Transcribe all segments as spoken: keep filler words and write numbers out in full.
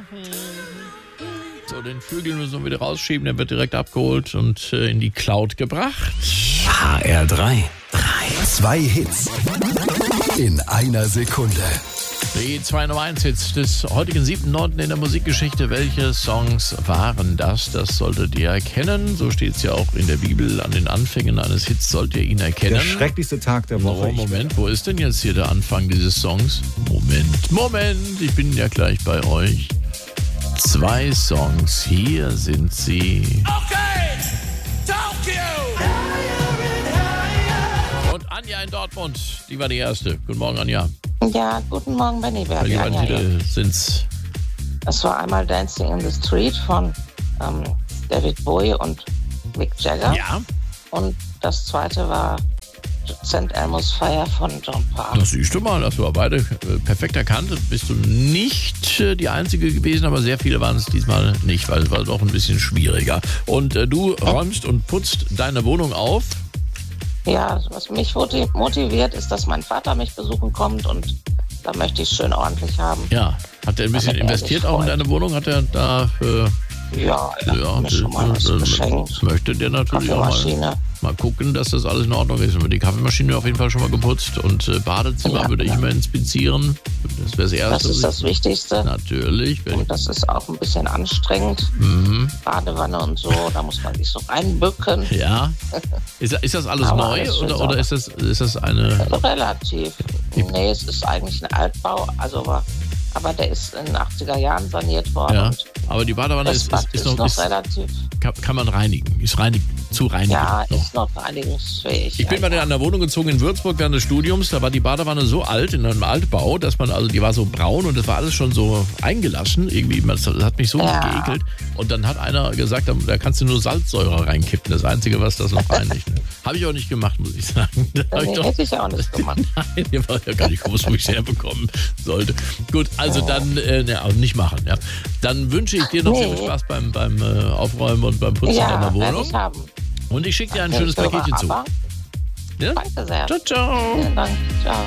So, den Flügel müssen wir wieder rausschieben, der wird direkt abgeholt und äh, in die Cloud gebracht. H R drei. drei. Zwei Hits in einer Sekunde. Die zwei Nummer eins Hits des heutigen siebten neunten in der Musikgeschichte. Welche Songs waren das? Das solltet ihr erkennen. So steht es ja auch in der Bibel. An den Anfängen eines Hits sollt ihr ihn erkennen. Der schrecklichste Tag der Woche. Oh, Moment, wo ist denn jetzt hier der Anfang dieses Songs? Moment, Moment, ich bin ja gleich bei euch. Zwei Songs, hier sind sie. Okay, Tokyo! Und Anja in Dortmund, die war die erste. Guten Morgen, Anja. Ja, guten Morgen, Benny. Wer Welche die beiden Anja Titel sind's? Das war einmal Dancing in the Street von ähm, David Bowie und Mick Jagger. Ja. Und das zweite war Sankt Elmo's Fire von John Parr. Das siehst du mal, das war beide äh, perfekt erkannt. Bist du nicht äh, die Einzige gewesen, aber sehr viele waren es diesmal nicht, weil es war doch ein bisschen schwieriger. Und äh, du räumst und putzt deine Wohnung auf. Ja, was mich motiviert, ist, dass mein Vater mich besuchen kommt und da möchte ich es schön ordentlich haben. Ja, hat er ein bisschen Damit er investiert sich auch in freut. deine Wohnung? Hat er da äh, Ja, er ja, hat mir schon mal was äh, geschenkt. möchte der natürlich auch mal, Kaffeemaschine. mal gucken, dass das alles in Ordnung ist. Und die Kaffeemaschine auf jeden Fall schon mal geputzt und äh, Badezimmer Ja, würde ich ja. mal inspizieren. Das wäre das Erste. Das ist das Wichtigste. Natürlich. Wenn Und das ist auch ein bisschen anstrengend. Mhm. Badewanne und so, da muss man sich so reinbücken. Ja. Ist, ist das alles Aber neu alles schön oder, sauber. oder ist das, ist das eine... Relativ. Nee, es ist eigentlich ein Altbau, also aber, aber der ist in den achtziger Jahren saniert worden. Ja, Und aber die Badewanne das ist, Bad ist, ist noch... Ist, relativ. kann, kann man reinigen. Ist reinig, zu reinigen. Ja, noch. ist noch reinigungsfähig. Ich bin mal in einer Wohnung gezogen in Würzburg während des Studiums. Da war die Badewanne so alt, in einem Altbau, dass man, also die war so braun und das war alles schon so eingelassen. Irgendwie, das hat mich so Ja. geekelt. Und dann hat einer gesagt, da, da kannst du nur Salzsäure reinkippen. Das Einzige, was das noch reinigt. Ne? Habe ich auch nicht gemacht, muss ich sagen. Da hab Nee, ich doch, hätte ich auch nicht gemacht. Nein, ich war ja gar nicht gewusst, wo ich es herbekommen sollte. Gut, also dann äh, ne, also nicht machen. Ja. Dann wünsche ich dir noch Nee. sehr viel Spaß beim, beim äh, Aufräumen und beim Putzen deiner Ja, werde Wohnung. ich haben. Und ich schicke dir ein Ja, schönes ich höre Paketchen zu. aber. Ja? Danke sehr. Ciao, ciao. Vielen Dank. Ciao.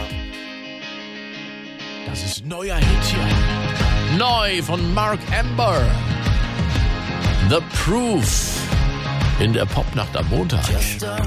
Das ist ein neuer Hit hier. Neu von Mark Amber. The Proof. In der Popnacht am Montag.